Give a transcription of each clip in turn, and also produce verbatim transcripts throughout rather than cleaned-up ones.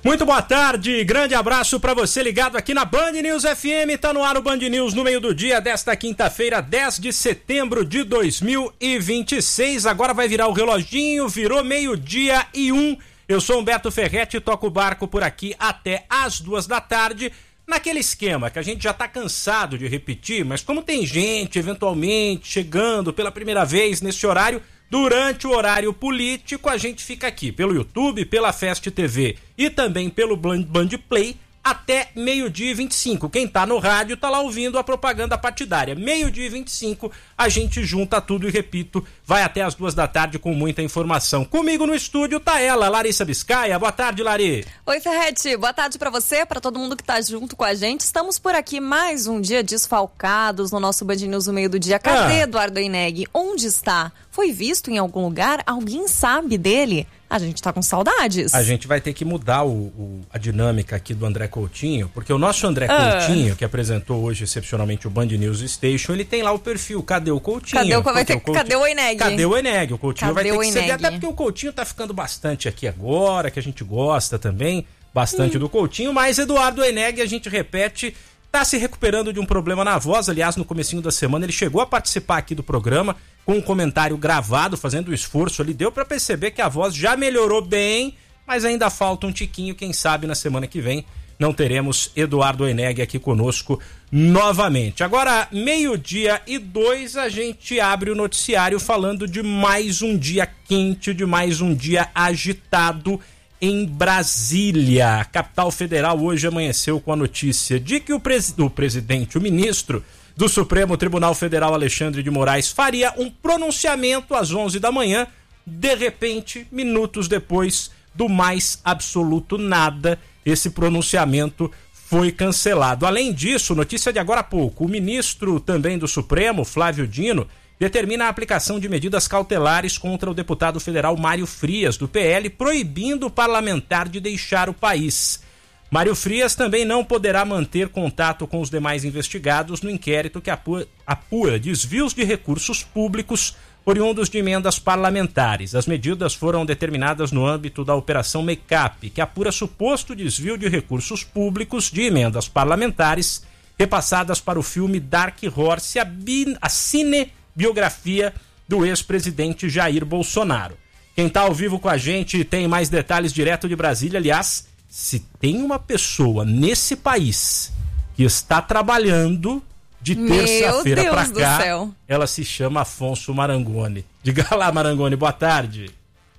Muito boa tarde, grande abraço para você ligado aqui na Band News F M, tá no ar o Band News no meio do dia desta quinta-feira, dez de setembro de dois mil e vinte e seis, agora vai virar o reloginho, virou meio-dia e um, eu sou Humberto Ferretti e toco o barco por aqui até as duas da tarde, naquele esquema que a gente já tá cansado de repetir, mas como tem gente eventualmente chegando pela primeira vez nesse horário, durante o horário político, a gente fica aqui pelo YouTube, pela Fest T V e também pelo Band Play até meio-dia e vinte e cinco. Quem tá no rádio tá lá ouvindo a propaganda partidária. Meio-dia e vinte e cinco, a gente junta tudo e, repito, vai até as duas da tarde com muita informação. Comigo no estúdio tá ela, Larissa Biscaia. Boa tarde, Lari. Oi, Ferretti. Boa tarde pra você, pra todo mundo que tá junto com a gente. Estamos por aqui mais um dia desfalcados no nosso Band News no meio do dia. Cadê Ah. Eduardo Oineg? Onde está? Foi visto em algum lugar? Alguém sabe dele? A gente tá com saudades. A gente vai ter que mudar o, o- a dinâmica aqui do André Coutinho, porque o nosso André Ah. Coutinho, que apresentou hoje excepcionalmente o Band News Station, ele tem lá o perfil Cadê o Coutinho? Cadê o- vai Porque ter- Coutinho- cadê o Oineg? Cadê o Oineg? O Coutinho Cadê vai ter o que ceder, Oineg? até porque o Coutinho tá ficando bastante aqui agora, que a gente gosta também bastante Hum. do Coutinho, mas Eduardo Oineg, a gente repete, tá se recuperando de um problema na voz. Aliás, no comecinho da semana ele chegou a participar aqui do programa com um comentário gravado, fazendo o esforço ali, deu pra perceber que a voz já melhorou bem, mas ainda falta um tiquinho, quem sabe na semana que vem não teremos Eduardo Oineg aqui conosco novamente. Agora, meio-dia e dois, a gente abre o noticiário falando de mais um dia quente, de mais um dia agitado em Brasília. A capital federal hoje amanheceu com a notícia de que o, pres- o presidente, o ministro do Supremo Tribunal Federal, Alexandre de Moraes, faria um pronunciamento às onze da manhã. De repente, minutos depois do mais absoluto nada, esse pronunciamento foi cancelado. Além disso, notícia de agora há pouco, o ministro também do Supremo, Flávio Dino, determina a aplicação de medidas cautelares contra o deputado federal Mário Frias, do P L, proibindo o parlamentar de deixar o país. Mário Frias também não poderá manter contato com os demais investigados no inquérito que apura, apura desvios de recursos públicos oriundos de emendas parlamentares. As medidas foram determinadas no âmbito da Operação Make-up, que apura suposto desvio de recursos públicos de emendas parlamentares repassadas para o filme Dark Horse, a, bi- a cinebiografia do ex-presidente Jair Bolsonaro. Quem está ao vivo com a gente tem mais detalhes direto de Brasília. Aliás, se tem uma pessoa nesse país que está trabalhando de Meu terça-feira Deus pra do cá, céu. ela se chama Afonso Marangoni. Diga lá, Marangoni, boa tarde.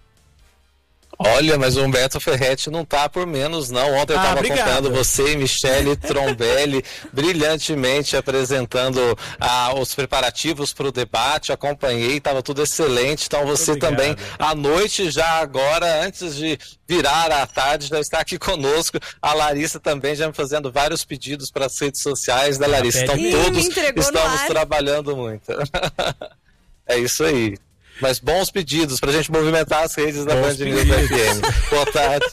Olha, mas o Humberto Ferretti não tá por menos, não. Ontem eu Ah, estava obrigado. acompanhando você e Michele Trombelli brilhantemente apresentando ah, os preparativos para o debate. Acompanhei, estava tudo excelente. Então você Obrigado. também, à noite, já agora, antes de virar à tarde, já está aqui conosco. A Larissa também já me fazendo vários pedidos para as redes sociais da Larissa. Então pede mesmo. todos Ih, me entregou no estamos ar. trabalhando muito. É isso aí. Mas bons pedidos pra gente movimentar as redes da Bons Band News pedidos. F M. Boa tarde.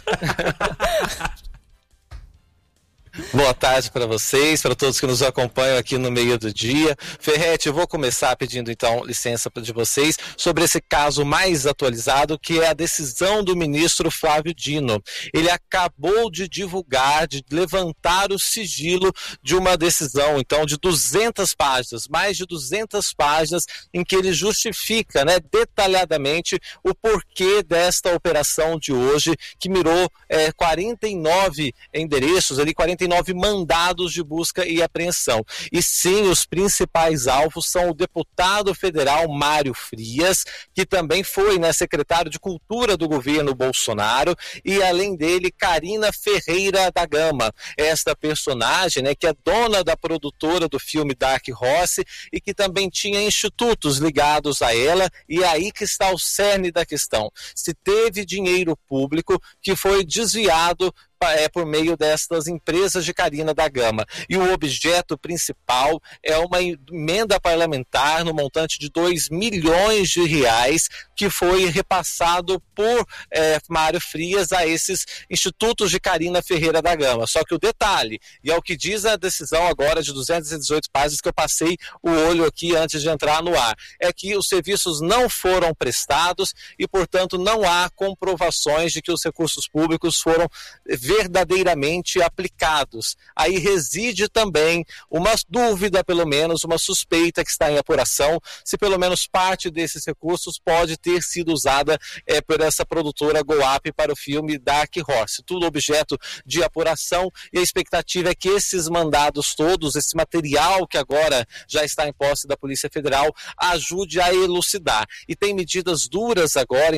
Boa tarde para vocês, para todos que nos acompanham aqui no meio do dia. Ferretti, eu vou começar pedindo então licença de vocês sobre esse caso mais atualizado, que é a decisão do ministro Flávio Dino. Ele acabou de divulgar, de levantar o sigilo de uma decisão, então, de duzentas páginas, mais de duzentas páginas, em que ele justifica, né, detalhadamente o porquê desta operação de hoje, que mirou é, quarenta e nove endereços, ali quarenta e nove mandados de busca e apreensão. E sim, os principais alvos são o deputado federal Mário Frias, que também foi, né, secretário de Cultura do governo Bolsonaro, e além dele, Karina Ferreira da Gama, esta personagem, né, que é dona da produtora do filme Dark Horse e que também tinha institutos ligados a ela, e é aí que está o cerne da questão. Se teve dinheiro público que foi desviado é, por meio destas empresas de Karina da Gama. E o objeto principal é uma emenda parlamentar no montante de dois milhões de reais que foi repassado por é, Mário Frias a esses institutos de Karina Ferreira da Gama. Só que o detalhe, e é o que diz a decisão agora de duzentas e dezoito páginas que eu passei o olho aqui antes de entrar no ar, é que os serviços não foram prestados e, portanto, não há comprovações de que os recursos públicos foram verdadeiramente aplicados. Aí reside também uma dúvida, pelo menos, uma suspeita que está em apuração, se pelo menos parte desses recursos pode ter sido usada é, por essa produtora GoUp para o filme Dark Horse. Tudo objeto de apuração, e a expectativa é que esses mandados todos, esse material que agora já está em posse da Polícia Federal, ajude a elucidar. E tem medidas duras agora,